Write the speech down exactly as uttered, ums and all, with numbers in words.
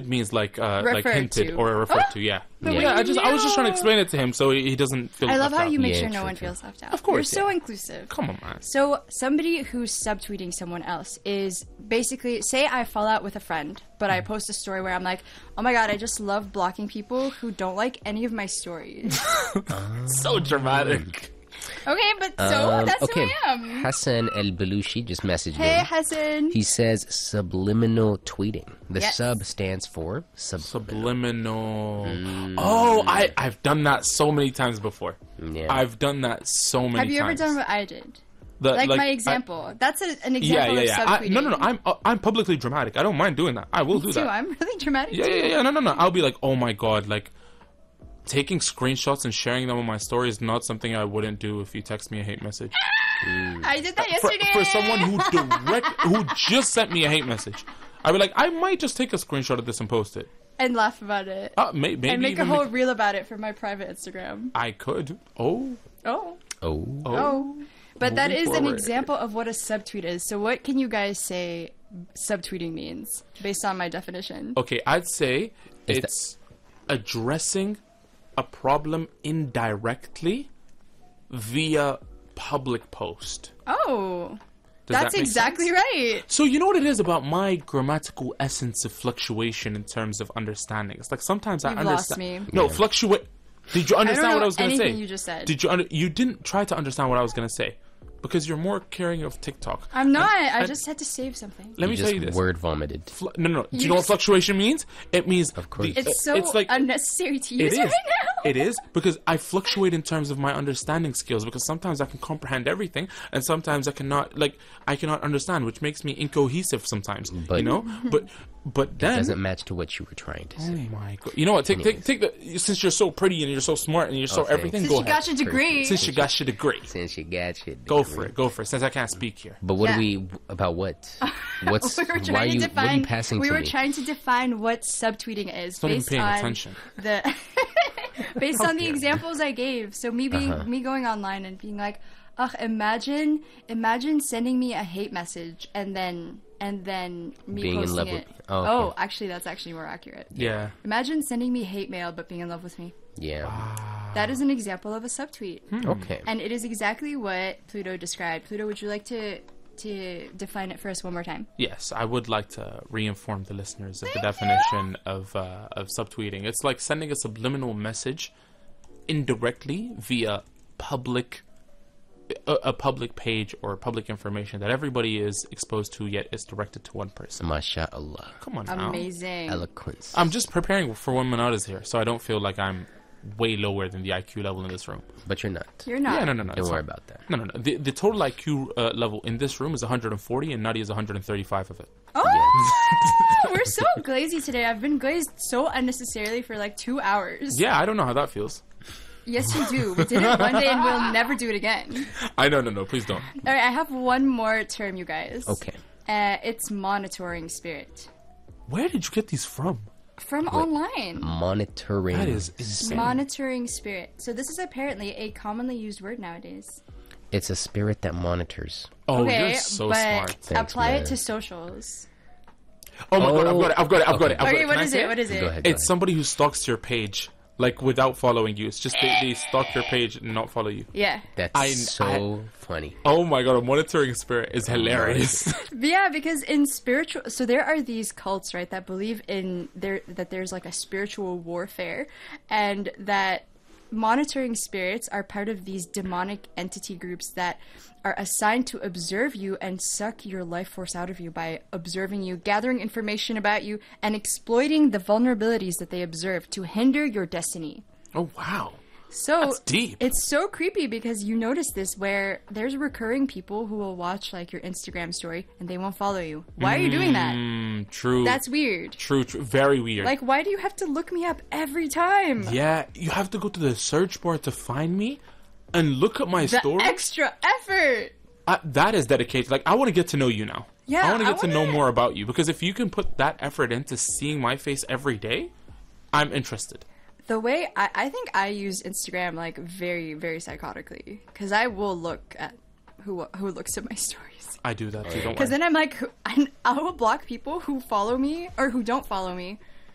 Subtweeted means like uh, like Referred hinted to. or referred Oh, to. Yeah. the Yeah. way I you just I was just trying to know. explain it to him so he he doesn't feel. I love left how out. you make Yeah, sure no true, one true. feels left out. Of course, You're so yeah. inclusive. Come on, man. So somebody who's subtweeting someone else is basically, say I fall out with a friend, but I post a story where I'm like, oh my god, I just love blocking people who don't like any of my stories. So dramatic. Okay, but so Um, that's okay. who I am. Hassan El Belushi just messaged Hey, me. Hassan. He says subliminal tweeting. The Yes. sub stands for sub. Subliminal. Mm. Oh, I I've done that so many times before. Yeah. I've done that so many times. Have you ever done what I did? The- Like, my I- example. That's a, an Yeah, example yeah, of yeah. I, subtweeting. no, no, no. I'm uh, I'm publicly dramatic. I don't mind doing that. I will do too. that. I'm really dramatic Yeah, too. yeah, yeah. No, no, no. I'll be like, oh my god, like taking screenshots and sharing them on my story is not something I wouldn't do if you text me a hate message. I did that For, yesterday. for someone who direct who just sent me a hate message, I'd be like, I might just take a screenshot of this and post it. and laugh about it. Uh, may, maybe and make a even whole make- reel about it for my private Instagram. I could. Oh, Oh. Oh. oh. Oh. But that Moving is an forward. example of what a subtweet is. So what can you guys say subtweeting means based on my definition? Okay, I'd say Is it's addressing a problem indirectly via public post. Oh. Does That's that make exactly sense? right. So you know what it is about my grammatical essence of fluctuation in terms of understanding? It's like sometimes I You've understand. lost me. No, Yeah. fluctuate. Did you understand know what I was going to say? anything you just said. Did you? Under- you didn't try to understand what I was going to say because you're more caring of TikTok. I'm not. I and- just had to save something. Let me you tell just you this. word vomited. Fl- no, no, no. Do you, You know what just- fluctuation means? It means Of course. the- It's so it's like unnecessary to it use is. right now. It is because I fluctuate in terms of my understanding skills because sometimes I can comprehend everything and sometimes I cannot. Like I cannot understand, which makes me incohesive sometimes. But- you know, but but then Doesn't match to what you were trying to Oh say. my god! You know what? Take take Anyways. take the since you're so pretty and you're so smart and you're so Oh, thanks. everything. Since Go you ahead. got your degree. Since you got your degree, Since you got your go degree. for it. Go for it. Since I can't speak here. But what Yeah. do we about what? What's we were why trying are to you what are define. you passing we to were me? trying to define what subtweeting is Not even based paying on attention. the based on the dare. examples I gave. So me being Uh-huh. me going online and being like, ugh, imagine imagine sending me a hate message and then and then me Being in posting love it. with- oh, okay. actually, that's actually more accurate. Yeah. Imagine sending me hate mail but being in love with me. Yeah. That is an example of a subtweet. Okay. And it is exactly what Pluto described. Pluto, would you like to to define it for us one more time? Yes, I would like to re-inform the listeners of the definition of uh, of subtweeting. It's like sending a subliminal message indirectly via public a, a public page or public information that everybody is exposed to, yet it's directed to one person. MashaAllah. Come on now. Amazing. Eloquence. I'm just preparing for when Manada's here, so I don't feel like I'm way lower than the I Q level in this room. But you're not. You're not. Yeah, no, no, no. Don't it's worry fine. about that. No, no, no. The, the total I Q uh, level in this room is one hundred forty, and Nadia is one hundred thirty-five of it. Oh, we're so glazy today. I've been glazed so unnecessarily for like two hours. Yeah, I don't know how that feels. Yes, you do. We did it one day and we'll never do it again. I know, no, no. Please don't. All right, I have one more term, you guys. Okay. Uh, it's monitoring spirit. Where did you get these from? From online. Monitoring. That is insane. Monitoring spirit. So this is apparently a commonly used word nowadays. It's a spirit that monitors. Oh, okay, you're so but smart. Thanks, apply man. it to socials. Oh my god, I've Oh. got it, I've got it, I've got it. I've got Okay, it. what Can I is say it? What is it? Go ahead. Go It's somebody who stalks your page, like without following you. It's just they, they stalk your page and not follow you. Yeah. That's I- so funny. Oh my god, a monitoring spirit is hilarious. Yeah, because in spiritual, so there are these cults, right, that believe in there that there's like a spiritual warfare, and that monitoring spirits are part of these demonic entity groups that are assigned to observe you and suck your life force out of you by observing you, gathering information about you, and exploiting the vulnerabilities that they observe to hinder your destiny. Oh wow. So That's deep. It's so creepy because you notice this where there's recurring people who will watch like your Instagram story and they won't follow you. Why are you doing that? Mm, true. That's weird. true, true. Very weird. Like, why do you have to look me up every time? yeah, you have to go to the search bar to find me and look at my The story. extra effort. I, that is dedicated. Like, I want to get to know you now. Yeah, I want to I get to know wanna- more about you because if you can put that effort into seeing my face every day, I'm interested. The way I, I think I use Instagram like very, very psychotically because I will look at who who looks at my stories. I do that too. Don't Because worry. then I'm like, I, I will block people who follow me or who don't follow me